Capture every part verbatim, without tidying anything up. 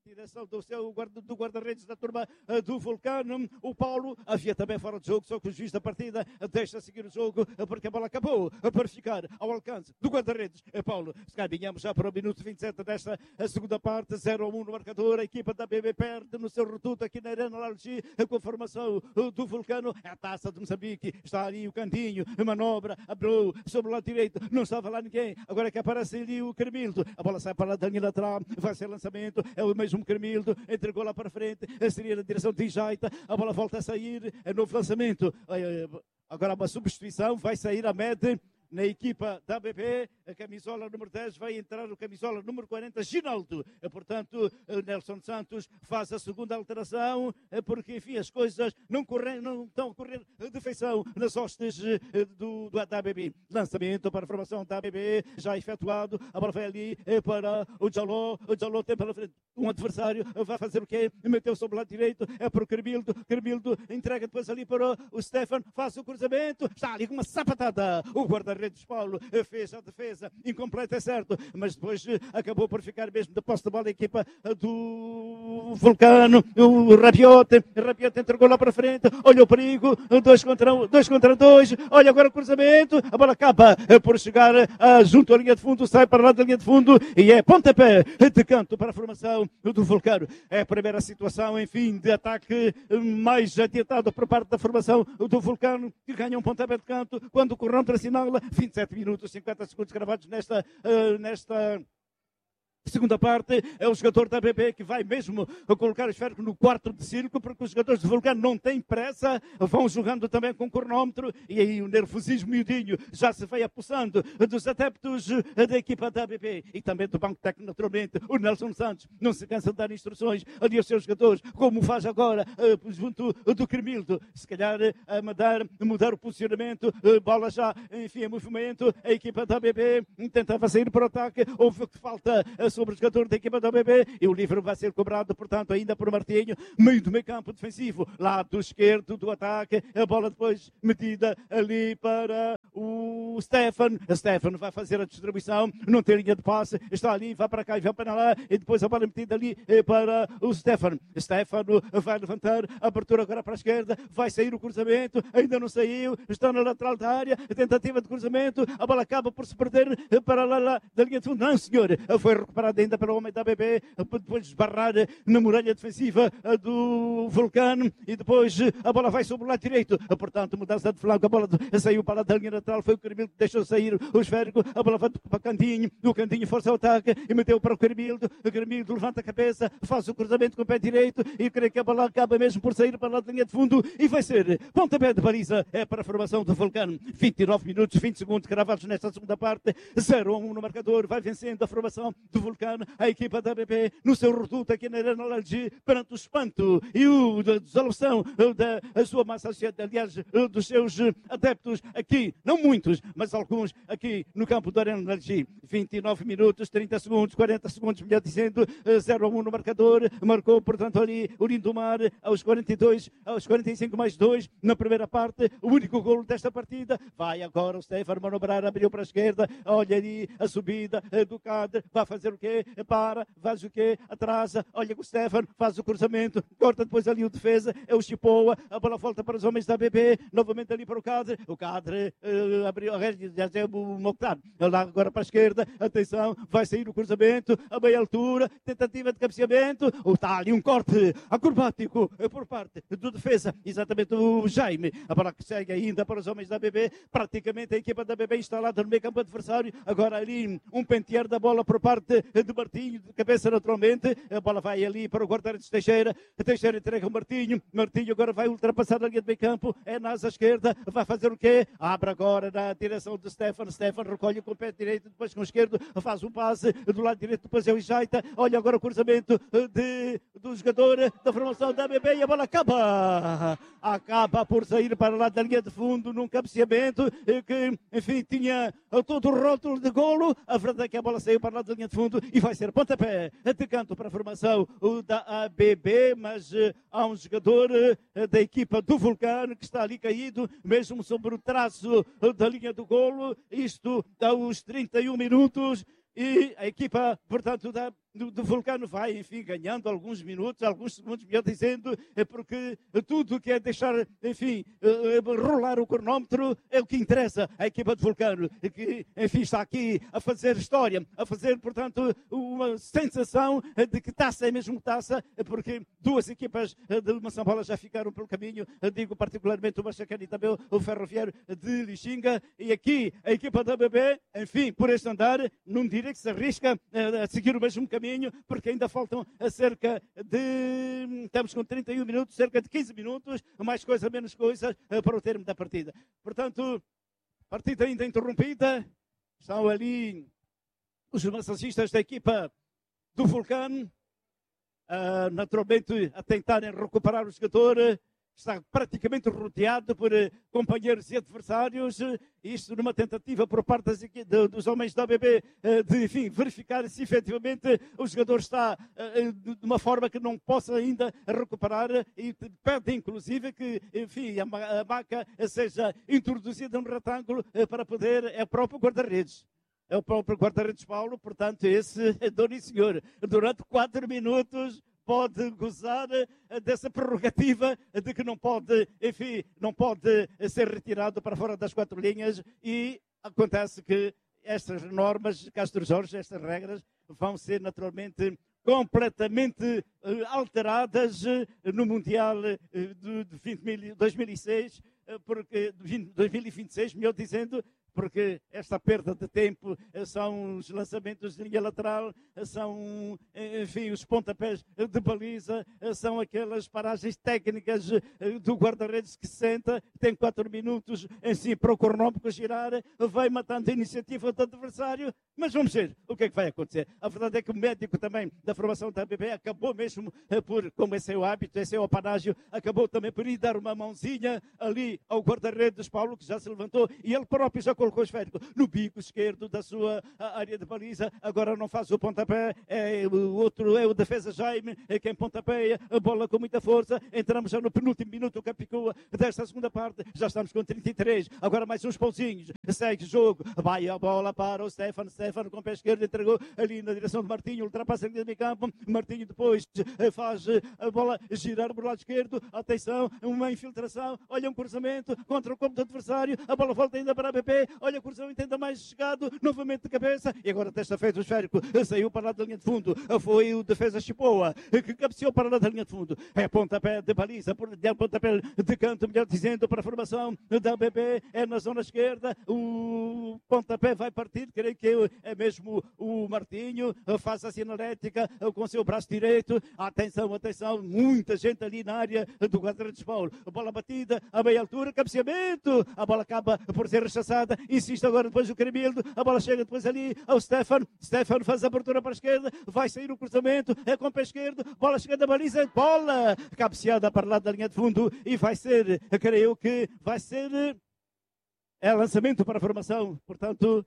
direção do seu guarda, do guarda-redes da turma uh, do Vulcano, o Paulo, havia também fora de jogo, só que o juiz da partida uh, deixa seguir o jogo, uh, porque a bola acabou uh, para ficar ao alcance do guarda-redes, uh, Paulo. Caminhamos já para o minuto vinte e sete desta uh, segunda parte, zero a um no marcador, a equipa da B B perde no seu reduto aqui na Arena Largi, uh, com a formação uh, do Vulcano, é a taça de Moçambique, está ali o Cantinho, manobra, abriu sobre o lado direito, não estava lá ninguém, agora é que aparece ali o Carmildo, a bola sai para a linha lateral, vai ser lançamento, é o mesmo Carmildo, entregou lá para frente, seria na direção de Jaita, a bola volta a sair, é novo lançamento, agora uma substituição, vai sair a Med na equipa da B B, a camisola número dez, vai entrar o camisola número quarenta, Ginaldo. Portanto, Nelson Santos faz a segunda alteração, porque, enfim, as coisas não, correm, não estão a correr de feição nas hostes do, do, da B B. Lançamento para a formação da B B, já efetuado, a bola vai ali para o Jaló, o Jaló tem pela frente um adversário, vai fazer o quê? Meteu sobre o lado direito, é para o Carmildo, Carmildo entrega depois ali para o Stefan, faz o cruzamento, está ali com uma sapatada, o guarda-redes Paulo fez a defesa incompleta, é certo, mas depois acabou por ficar mesmo de posse de bola a equipa do Vulcano, o Rabiot, Rabiot entregou lá para frente, olha o perigo, dois contra um, dois contra dois, olha agora o cruzamento, a bola acaba por chegar a, junto à linha de fundo, sai para lá da linha de fundo e é pontapé de canto para a formação do Vulcano. É a primeira situação, enfim, de ataque mais adiantado por parte da formação do Vulcano, que ganha um pontapé de canto quando o cronómetro assinala vinte e sete minutos, cinquenta segundos gravados nesta, uh, nesta segunda parte. É o jogador da B B que vai mesmo colocar o esférico no quarto de círculo, porque os jogadores do Vulcano não têm pressa, vão jogando também com cronómetro, e aí o nervosismo miudinho já se vai apossando dos adeptos da equipa da B B e também do banco técnico, naturalmente. O Nelson Santos não se cansa de dar instruções ali aos seus jogadores, como faz agora junto do Carmildo, se calhar a mudar, mudar o posicionamento, bola já, enfim, em movimento, a equipa da B B tentava sair para o ataque, houve que falta sobre o jogador da equipa da B B e o livre vai ser cobrado, portanto, ainda por Martinho, meio do meio campo defensivo, lado esquerdo do ataque, a bola depois metida ali para o Stefan, a Stefan vai fazer a distribuição, não tem linha de passe, está ali, vai para cá e vai para lá, e depois a bola metida ali para o Stefan, Stefan vai levantar, abertura agora para a esquerda, vai sair o cruzamento, ainda não saiu, está na lateral da área, tentativa de cruzamento, a bola acaba por se perder para lá, lá da linha de fundo, não senhor, foi recuperado ainda para o homem da B B, depois de esbarrar na muralha defensiva do Vulcano, e depois a bola vai sobre o lado direito, portanto mudança de flanco, a bola saiu para a linha lateral, foi o Carmildo que deixou sair o esférico, a bola vai para o Cantinho, o Cantinho força o ataque e meteu para o Carmildo, o Carmildo levanta a cabeça, faz o cruzamento com o pé direito e creio que a bola acaba mesmo por sair para a linha de fundo e vai ser pontapé de baliza, é para a formação do Vulcano. vinte e nove minutos, vinte segundos gravados nesta segunda parte, zero a um no marcador, vai vencendo a formação do Vulcano, a equipa da B B no seu reduto aqui na Arena Largi, perante o espanto e o da desolação da a sua massa, aliás, dos seus adeptos aqui, não muitos, mas alguns aqui no campo da Arena Largi. vinte e nove minutos, trinta segundos, quarenta segundos, melhor dizendo, zero a um no marcador, marcou, portanto, ali o Lindomar aos quarenta e dois, aos quarenta e cinco mais dois, na primeira parte, o único golo desta partida. Vai agora o Stefan manobrar, abriu para a esquerda, olha ali a subida do Cadre, vai fazer o quê? Para, faz o quê? Atrasa, olha o Stefan, faz o cruzamento, corta depois ali o defesa, é o Chipoa, a bola volta para os homens da B B, novamente ali para o Cadre, o Cadre uh, abriu a rede, já é o Mokhtar, lá agora para a esquerda, atenção, vai sair o cruzamento, a meia altura, tentativa de cabeceamento, o está ali um corte acrobático por parte do defesa, exatamente o Jaime, a bola que segue ainda para os homens da B B, praticamente a equipa da B B instalada no meio campo adversário, agora ali um pentear da bola por parte de Martinho, de cabeça naturalmente, a bola vai ali para o guarda-redes Teixeira, Teixeira entrega o Martinho, Martinho agora vai ultrapassar a linha de meio campo, é na asa esquerda, vai fazer o quê? Abre agora na direção de Stefan, Stefan recolhe com o pé direito, depois com o esquerdo, faz um passe do lado direito, depois é o Jaita, olha agora o cruzamento de, do jogador da formação da B B e a bola acaba, acaba por sair para lá da linha de fundo num cabeceamento que, enfim, tinha todo o rótulo de golo, a verdade é que a bola saiu para lá da linha de fundo e vai ser pontapé de canto para a formação da A B B, mas uh, há um jogador uh, da equipa do Vulcano que está ali caído, mesmo sobre o traço uh, da linha do golo, isto aos trinta e um minutos, e a equipa, portanto, da do, do Vulcano vai, enfim, ganhando alguns minutos, alguns segundos, melhor dizendo, é porque tudo que é deixar, enfim, rolar o cronómetro é o que interessa à equipa de Vulcano, que, enfim, está aqui a fazer história, a fazer, portanto, uma sensação de que taça é mesmo taça, porque duas equipas de Moçambola já ficaram pelo caminho, digo particularmente o Machacane e também o Ferroviário de Lixinga, e aqui a equipa da A B B, enfim, por este andar, não direi que se arrisca a seguir o mesmo caminho, porque ainda faltam cerca de, estamos com trinta e um minutos, cerca de quinze minutos, mais coisa, menos coisa, para o termo da partida. Portanto, partida ainda interrompida, estão ali os massagistas da equipa do Vulcano, uh, naturalmente a tentarem recuperar o jogador. Está praticamente rodeado por uh, companheiros e adversários, uh, isto numa tentativa por parte das, de, dos homens da A B B uh, de, enfim, verificar se efetivamente o jogador está uh, de uma forma que não possa ainda recuperar, uh, e pede inclusive que, enfim, a, a maca seja introduzida num retângulo uh, para poder, é o próprio guarda-redes. É o próprio guarda-redes Paulo, portanto, esse é dono e senhor. Durante quatro minutos pode gozar dessa prerrogativa de que não pode, enfim, não pode ser retirado para fora das quatro linhas, e acontece que estas normas, Castro Jorge, estas regras, vão ser naturalmente completamente uh, alteradas uh, no Mundial uh, de, de vinte, dois mil e seis, uh, porque, de dois mil e vinte e seis, melhor dizendo, porque esta perda de tempo são os lançamentos de linha lateral, são, enfim, os pontapés de baliza, são aquelas paragens técnicas do guarda-redes que se senta, tem quatro minutos em si para o cronómetro girar, vai matando a iniciativa do adversário, mas vamos ver o que é que vai acontecer. A verdade é que o médico também da formação da A B B acabou mesmo por, como esse é o hábito, esse é o panágio, acabou também por ir dar uma mãozinha ali ao guarda-redes Paulo, que já se levantou, e ele próprio já colocou o esférico no bico esquerdo da sua área de baliza. Agora não faz o pontapé, é o outro, é o defesa Jaime, é quem pontapeia a bola com muita força. Entramos já no penúltimo minuto, o Capicua desta segunda parte, já estamos com trinta e três, agora mais uns pauzinhos, segue o jogo, vai a bola para o Stefano, Stefano com o pé esquerdo, entregou ali na direção de Martinho, ultrapassa a linha de meio campo, Martinho depois faz a bola girar para o lado esquerdo, atenção, uma infiltração, olha um cruzamento contra o campo do adversário, a bola volta ainda para a A B B, olha o cruzamento ainda mais chegado, novamente de cabeça, e agora desta feita o esférico saiu para lá da linha de fundo, foi o defesa Chipoa que cabeceou para lá da linha de fundo, é pontapé de baliza, é pontapé de canto, melhor dizendo, para a formação da A B B, é na zona esquerda, o pontapé vai partir, creio que é mesmo o Martinho, faz a sinalética com o seu braço direito, atenção, atenção, muita gente ali na área do guarda-redes Paulo, bola batida, a meia altura, cabeceamento, a bola acaba por ser rechaçada, insiste agora depois o Cremildo, a bola chega depois ali ao Stefano, Stefano faz a abertura para a esquerda, vai sair o cruzamento, é com o pé esquerdo, bola chega da baliza, bola cabeceada para lá da linha de fundo, e vai ser, creio que vai ser, é lançamento para a formação, portanto,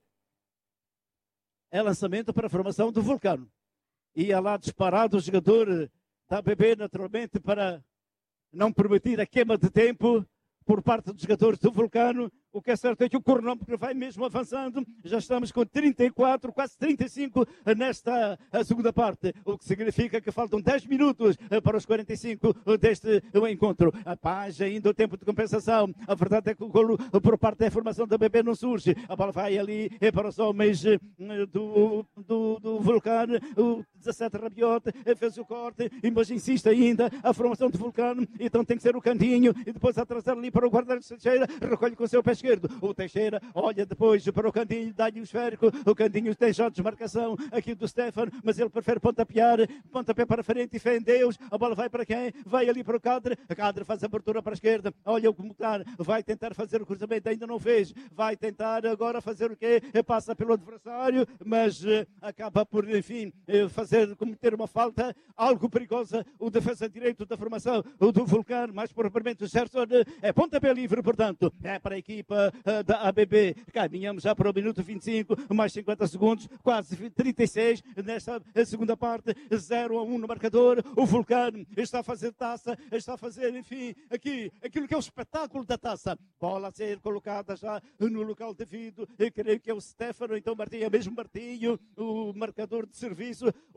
é lançamento para a formação do Vulcano. Ia lá disparado o jogador da A B B, naturalmente, para não permitir a queima de tempo por parte dos jogadores do Vulcano. O que é certo é que o cronómetro vai mesmo avançando. Já estamos com trinta e quatro, quase trinta e cinco nesta segunda parte. O que significa que faltam dez minutos para os quarenta e cinco deste encontro. A paz ainda o tempo de compensação. A verdade é que o golo por parte da formação da B B não surge. A bola vai ali para os homens do, do, do Vulcano. O dezassete Rabiote fez o corte, mas insiste ainda a formação do Vulcano. Então tem que ser o Cantinho e depois atrasar ali para o guarda-redes Teixeira. Recolhe com o seu pé esquerdo. O Teixeira olha depois para o Cantinho, dá-lhe o esférico. O Cantinho tem já desmarcação aqui do Stefano, mas ele prefere pontapear. Pontapé para frente e fé em Deus. A bola vai para quem? Vai ali para o Cadre. A Cadre faz a abertura para a esquerda. Olha como está. Vai tentar fazer o cruzamento, ainda não fez. Vai tentar agora fazer o quê? Passa pelo adversário, mas uh, acaba por, enfim, uh, fazer, cometer uma falta algo perigosa. O defesa direito da formação o do Vulcano, mais propriamente o Gerson, é pontapé livre, portanto, é para a equipa uh, da A B B. Caminhamos já para o minuto vinte e cinco, mais cinquenta segundos, quase trinta e seis nesta segunda parte, zero a um no marcador. O Vulcano está a fazer taça, está a fazer, enfim, aqui, aquilo que é o espetáculo da taça. Bola a ser colocada já no local devido, eu creio que é o Stefano, então Martinho, é mesmo Martinho, o marcador de serviço, o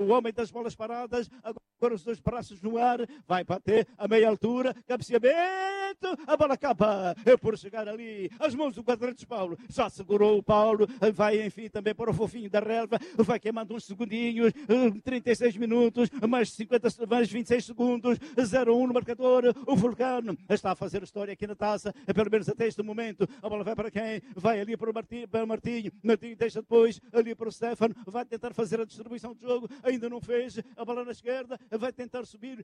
o homem das bolas paradas, agora os dois braços no ar, vai bater a meia altura, cabeceamento, a bola acaba por chegar ali, as mãos do guarda-redes Paulo, já segurou o Paulo, vai enfim também para o fofinho da relva, vai queimando uns segundinhos, trinta e seis minutos, mais cinquenta, mais vinte e seis segundos, zero a um no marcador, o Vulcano está a fazer história aqui na taça, pelo menos até este momento, a bola vai para quem? Vai ali para o Martinho, para o Martinho, Martinho deixa depois ali para o Stefano, vai tentar fazer a distribuição do jogo, ainda não fez, a bola na esquerda, vai tentar subir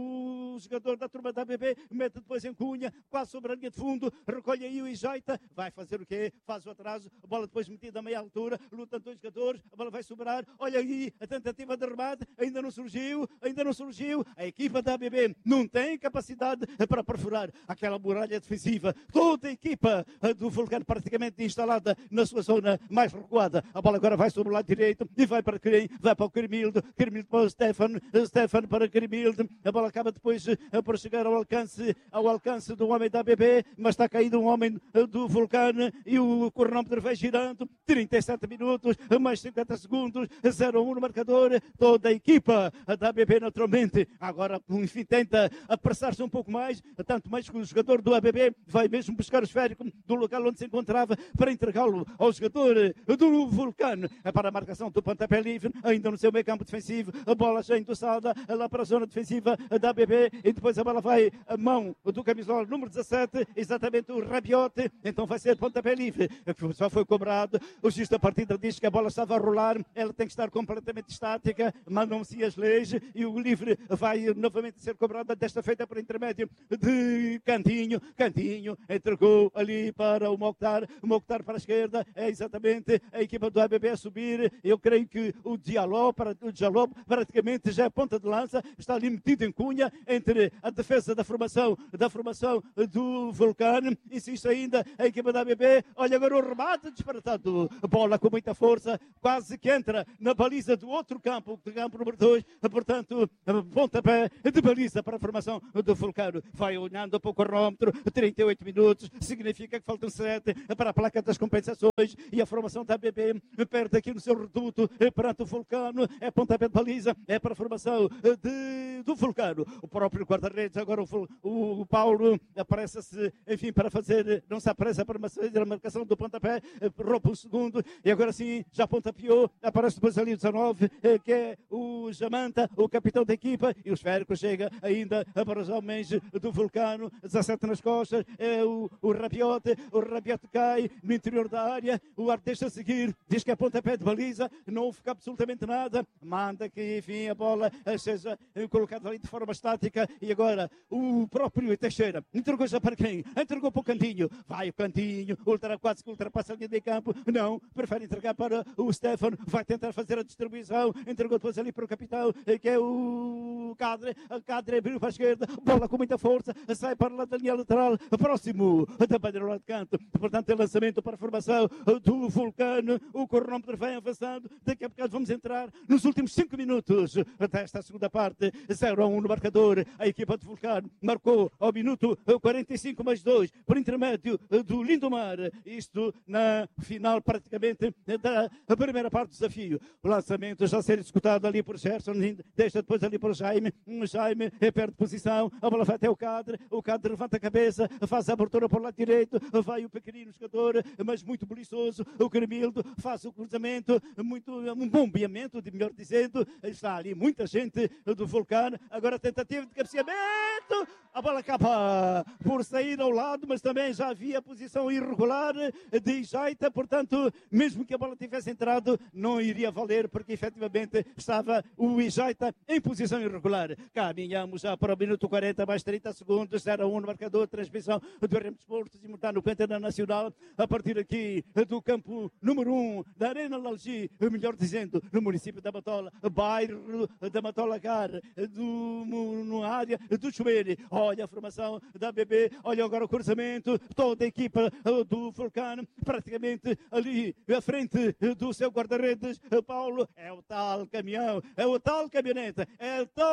o jogador da turma da A B B, mete depois em Cunha, quase sobre a linha de fundo, recolhe aí o Ijaita, vai fazer o quê? Faz o atraso, a bola depois metida a meia altura, lutam dois jogadores, a bola vai sobrar, olha aí a tentativa de remate, ainda não surgiu, ainda não surgiu, a equipa da A B B não tem capacidade para perfurar aquela muralha defensiva, toda a equipa do Vulcano praticamente instalada na sua zona mais recuada, a bola agora vai sobre o lado direito e vai para quem? Vai para o Cremildo, Cremildo para o Stefano, Stefano para Cremildo, a bola acaba depois por chegar ao alcance, ao alcance do homem da A B B, mas está caído um homem do Vulcano e o cronómetro vai girando, trinta e sete minutos, mais cinquenta segundos, zero a um no marcador, toda a equipa da A B B naturalmente, agora enfim tenta apressar-se um pouco mais, tanto mais que o jogador do A B B vai mesmo buscar o esférico do local onde se encontrava para entregá-lo ao jogador do Vulcano, para a marcação do pontapé livre, ainda no seu meio campo defensivo, a bola já endossada lá para a zona defensiva da A B B e depois a bola vai a mão do camisola número dezassete, exatamente o Rabiote, então vai ser pontapé livre, só foi cobrado, o juiz da partida diz que a bola estava a rolar, ela tem que estar completamente estática, mandam-se as leis e o livre vai novamente ser cobrado, desta feita por intermédio de Cantinho, Cantinho entregou ali para o Mokhtar, o Mokhtar para a esquerda, é exatamente a equipa do A B B a subir, eu creio que o Diallo, para, o Diallo praticamente já é ponta de lança, está ali metido em Cunha, entre a defesa da formação, da formação do Vulcano, insiste ainda a equipa da A B B, olha agora o remate disparatado, bola com muita força, quase que entra na baliza do outro campo, do campo número dois, portanto, pontapé de baliza para a formação do Vulcano, vai olhando para o cronómetro, trinta e oito minutos, significa que faltam sete para a placa das compensações e a formação da A B B perde aqui no seu reduto perante o Vulcano, é pontapé de baliza, é para a formação de, do Vulcano, o próprio guarda-redes, agora o, o Paulo apressa-se, enfim, para fazer, não se apressa para fazer a marcação do pontapé, rouba o segundo e agora sim, já pontapeou, aparece depois ali o dezanove, que é o Jamanta, o capitão da equipa, e o esférico chega ainda para os homens do Vulcano, dezassete nas costas, é o, o Rabiote, o Rabiote cai no interior da área, o ar deixa seguir, diz que é pontapé de baliza, não fica absolutamente nada, manda que, enfim, a bola seja colocada ali de forma estática, e agora o próprio Teixeira entregou já para quem? Entregou para o Cantinho, vai o Cantinho, ultra, quase que ultrapassa a linha de campo, não, prefere entregar para o Stefano, vai tentar fazer a distribuição, entregou depois ali para o capitão, que é o Cadre, o Cadre abriu para a esquerda, bola com muita força, sai para lá da linha lateral, próximo da bandeira lá de canto, portanto é lançamento para a formação do Vulcano, o cronómetro vai avançando, daqui a bocado vamos entrar nos últimos cinco minutos desta segunda parte, zero a um no marcador, a equipa do Vulcano marcou ao minuto quarenta e cinco mais dois, por intermédio do Lindomar, isto na final praticamente da primeira parte do desafio, o lançamento já ser executado ali por Gerson, deixa depois ali para o Jaime, o Jaime perde posição, a bola vai até o Cadre, o Cadre levanta a cabeça, faz a abertura por lado direito, vai o pequenino jogador, mas muito beliçoso, o Cremildo faz o cruzamento, muito, um bombeamento, de melhor dizendo, está ali muita gente do Vulcano, agora tentativa de cabeceamento, a bola acaba por sair ao lado, mas também já havia posição irregular de Ijaita, portanto, mesmo que a bola tivesse entrado, não iria valer, porque efetivamente estava o Ijaita em posição irregular. Caminhamos já para o minuto quarenta, mais trinta segundos, zero a um no marcador, transmissão do Remo Desportos, simultâneo com a Antena Nacional, a partir aqui do campo número um da Arena Lalgi, melhor dizendo, no município da Matola, bairro da Matola Gar, do, no área do Chumeire. Olha a formação da A B B, olha agora o cruzamento, toda a equipa do Vulcano, praticamente ali à frente do seu guarda-redes, Paulo, é o tal caminhão, é o tal caminhonete, é o tal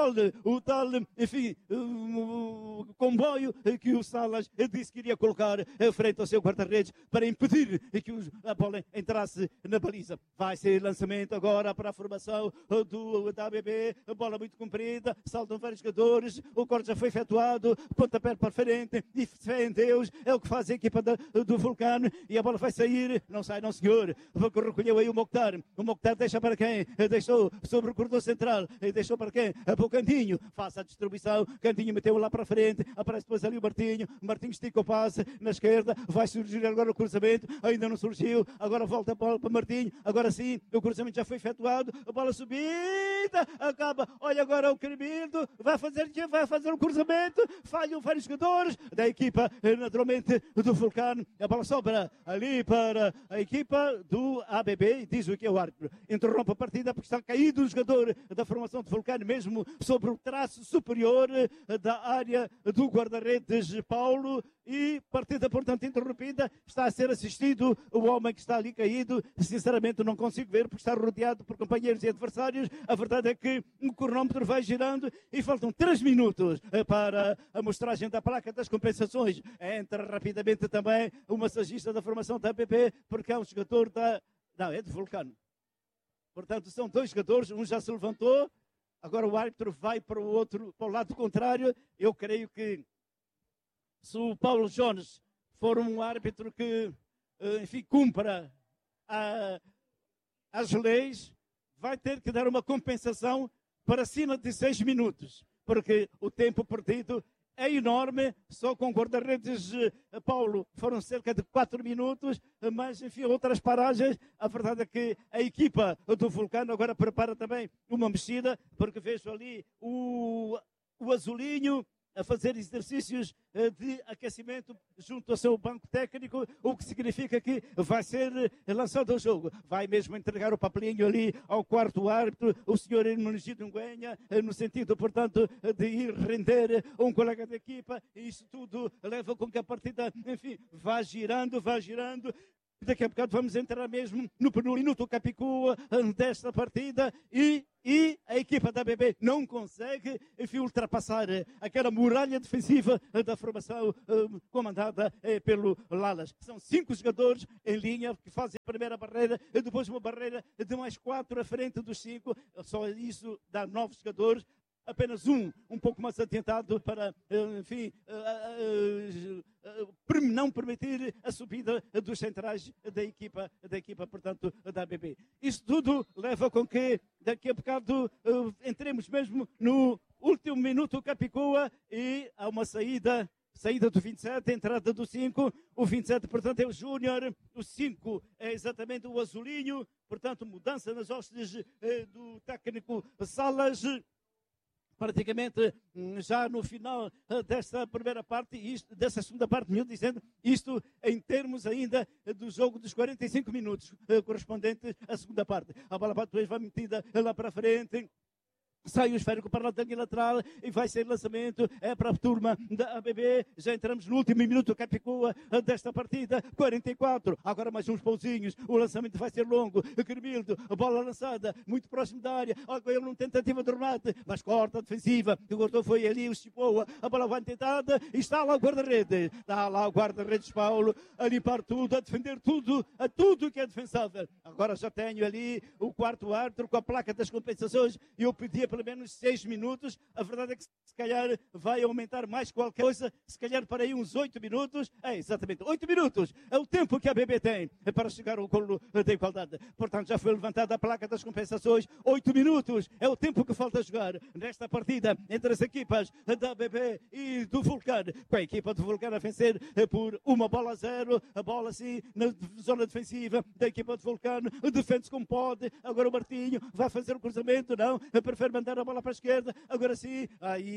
tal, o tal, enfim, o comboio que o Salas disse que iria colocar frente ao seu guarda-redes para impedir que a bola entrasse na baliza. Vai ser lançamento agora para a formação do, da A B B, a bola muito comprida, saltam vários jogadores, o corte já foi efetuado, pontapé para frente, e fé em Deus, é o que faz a equipa da, do Vulcano, e a bola vai sair, não sai não senhor, recolheu aí o Mokhtar, o Mokhtar deixa para quem? Deixou sobre o corredor central, deixou para quem? Para o Cantinho, faz a distribuição, Cantinho meteu lá para frente, aparece depois ali o Martinho, Martinho estica o passe na esquerda, vai surgir agora o cruzamento, ainda não surgiu, agora volta a bola para Martinho, agora sim, o cruzamento já foi efetuado, a bola subida, acaba, olha agora o Cremildo, vai fazer, vai fazer o cruzamento, falham vários jogadores da equipa, naturalmente, do Vulcano, a bola sobra ali para a equipa do A B B, diz o que é o árbitro, interrompe a partida porque está caído o jogador da formação do Vulcano, mesmo sobre o traço superior da área do guarda-redes Paulo, e partida, portanto, interrompida, está a ser assistido o homem que está ali caído, sinceramente não consigo ver porque está rodeado por companheiros e adversários, a verdade é que o cronómetro vai girando e faltam três minutos para a mostragem da placa das compensações. Entra rapidamente também o massagista da formação da A B B, porque é um jogador da... não, é do Vulcano. Portanto, são dois jogadores, um já se levantou, agora o árbitro vai para o outro, para o lado contrário. Eu creio que se o Paulo Jones for um árbitro que, enfim, cumpra a, as leis, vai ter que dar uma compensação para cima de seis minutos, porque o tempo perdido é enorme, só com guarda-redes Paulo foram cerca de quatro minutos, mas enfim, outras paragens. A verdade é que a equipa do Vulcano agora prepara também uma mexida, porque vejo ali o, o Azulinho a fazer exercícios de aquecimento junto ao seu banco técnico, o que significa que vai ser lançado ao jogo. Vai mesmo entregar o papelinho ali ao quarto árbitro, o senhor Hermenegildo Nguenha, no sentido, portanto, de ir render um colega da equipa. E isso tudo leva com que a partida, enfim, vá girando, vá girando. Daqui a bocado vamos entrar mesmo no penúltimo minuto Capicua desta partida e, e a equipa da A B B não consegue, enfim, ultrapassar aquela muralha defensiva da formação um, comandada eh, pelo Lalas. São cinco jogadores em linha que fazem a primeira barreira e depois uma barreira de mais quatro à frente dos cinco. Só isso dá nove jogadores. Apenas um, um pouco mais atentado para, enfim, uh, uh, uh, não permitir a subida dos centrais da equipa, da equipa, portanto, da A B B. Isso tudo leva com que, daqui a bocado, uh, entremos mesmo no último minuto Capicua e há uma saída, saída do vinte e sete, entrada do cinco. O vinte e sete, portanto, é o Júnior, o cinco é exatamente o Azulinho, portanto, mudança nas hostes uh, do técnico Salas. Praticamente já no final desta primeira parte, isto, dessa segunda parte, melhor dizendo, isto em termos ainda do jogo dos quarenta e cinco minutos correspondentes à segunda parte. A bola depois vai metida lá para frente. Sai o esférico para a linha lateral e vai ser lançamento, é para a turma da A B B. Já entramos no último minuto Capicua desta partida, quarenta e quatro. Agora mais uns pauzinhos, o lançamento vai ser longo. Cremildo, a bola lançada, muito próximo da área. Agora ele numa tentativa de remate, mas corta a defensiva. O gordão foi ali, o Chipoa. A bola vai tentada e está lá o guarda-redes. Está lá o guarda-redes Paulo a limpar tudo, a defender tudo, a tudo que é defensável. Agora já tenho ali o quarto árbitro com a placa das compensações e eu pedi pelo menos seis minutos. A verdade é que se calhar vai aumentar mais qualquer coisa, se calhar para aí uns oito minutos. É exatamente, oito minutos é o tempo que a B B tem para chegar ao golo da igualdade. Portanto, já foi levantada a placa das compensações. Oito minutos é o tempo que falta jogar nesta partida entre as equipas da A B B e do Vulcano, com a equipa do Vulcano a vencer por uma bola a zero. A bola assim na zona defensiva da equipa do Vulcano, defende-se como pode. Agora o Martinho vai fazer o cruzamento, não, prefere mandar a bola para a esquerda, agora sim, aí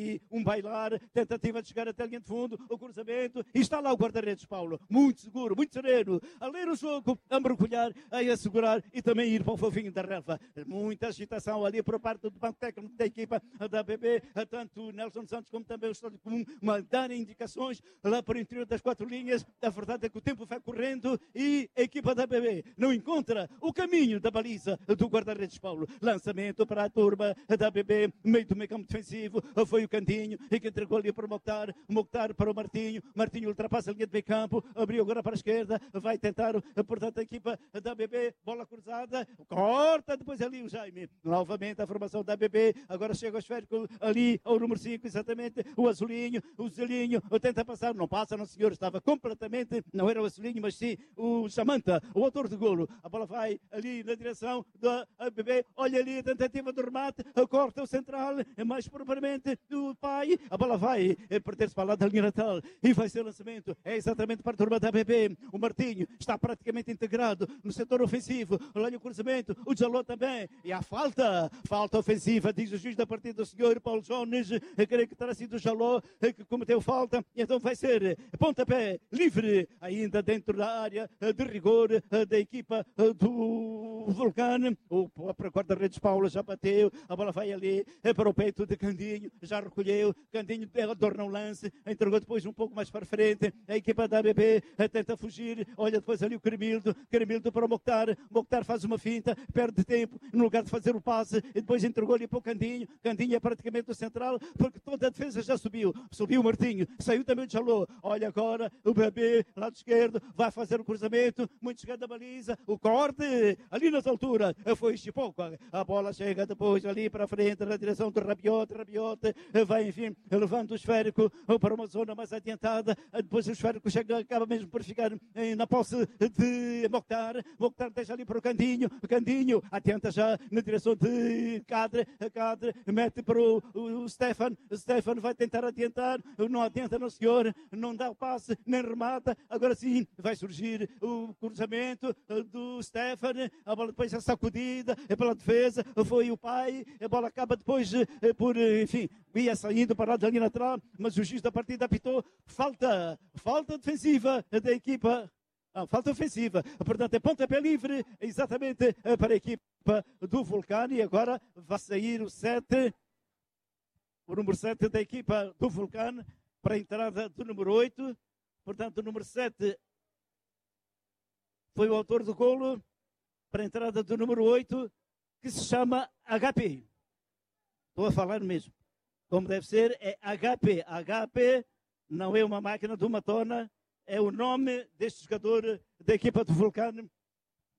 ali um bailar, tentativa de chegar até a linha de fundo, o cruzamento, e está lá o guarda-redes, Paulo, muito seguro, muito sereno, a ler o jogo, a mergulhar, a assegurar e também ir para o fofinho da relva. Muita agitação ali por parte do banco técnico da equipa da A B B, tanto Nelson Santos como também o Estádio Comum, a dar indicações lá para o interior das quatro linhas. A verdade é que o tempo vai correndo e a equipa da A B B não encontra o caminho da baliza do guarda-redes, Paulo. Lançamento para a turma da A B B, meio do meio campo defensivo, foi o Cantinho e que entregou ali para o Mokhtar, Mokhtar para o Martinho, Martinho ultrapassa a linha de meio campo, abriu agora para a esquerda, vai tentar, portanto, a equipa da A B B, bola cruzada, corta depois ali o Jaime, novamente a formação da A B B, agora chega o esférico ali ao número cinco, exatamente, o Azulinho, o Zelinho, tenta passar, não passa, não senhor, estava completamente, não era o Azulinho, mas sim o Samanta, o autor do golo, a bola vai ali na direção da A B B, olha ali a tentativa do remate, corta o central, mais propriamente do pai, a bola vai perder-se para lá da linha lateral e vai ser o lançamento, é exatamente para a turma da A B B, o Martinho está praticamente integrado no setor ofensivo, olha o cruzamento, o Jaló também, e a falta, falta ofensiva, diz o juiz da partida, o senhor Paulo Jones, creio que terá sido o Jaló que cometeu falta, e então vai ser pontapé livre, ainda dentro da área de rigor da equipa do Vulcano, o próprio guarda-redes Paulo já bateu, a bola vai ali para o peito de Candinho, já recolheu, Candinho adorna o lance, entregou depois um pouco mais para frente, a equipa da A B B tenta fugir, olha depois ali o Cremildo, Cremildo para o Mokhtar, Mokhtar faz uma finta, perde tempo, no lugar de fazer o passe, e depois entregou ali para o Candinho, Candinho é praticamente o central, porque toda a defesa já subiu, subiu o Martinho, saiu também o Jalô, olha agora o B B, lado esquerdo, vai fazer o cruzamento, muito chegando a baliza, o corte, ali nas alturas, foi Chipoco, a bola chega depois ali para frente, na direção do Rabiote, Rabiote vai enfim, levando o esférico para uma zona mais adiantada, depois o esférico chega, acaba mesmo por ficar na posse de Mokhtar, Mokhtar deixa ali para o Candinho, Candinho atenta já na direção de Cadre, Cadre mete para o, o Stefan, Stefan vai tentar adiantar, não adianta não senhor, não dá o passe, nem remata, agora sim vai surgir o cruzamento do Stefan, a bola depois é sacudida, é pela defesa, foi o pai, a bola acaba depois por, enfim, ia saindo para lá da linha lateral, mas o juiz da partida apitou, falta, falta defensiva da equipa. Ah, falta ofensiva, portanto é pontapé livre exatamente para a equipa do Vulcano e agora vai sair o sete, o número sete da equipa do Vulcano para a entrada do número oito, portanto o número sete foi o autor do golo para a entrada do número oito que se chama H P, estou a falar mesmo, como deve ser, é H P, H P não é uma máquina de uma tona, é o nome deste jogador da equipa do Vulcano